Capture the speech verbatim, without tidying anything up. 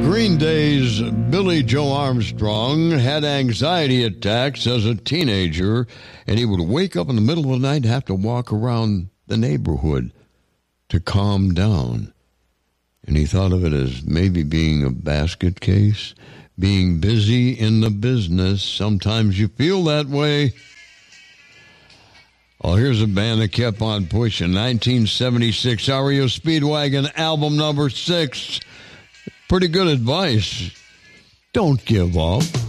Green Day's Billy Joe Armstrong had anxiety attacks as a teenager, and he would wake up in the middle of the night and have to walk around the neighborhood to calm down. And he thought of it as maybe being a basket case, being busy in the business. Sometimes you feel that way. Oh, here's a band that kept on pushing. nineteen seventy-six, R E O Speedwagon, album number six. Pretty good advice. Don't give up.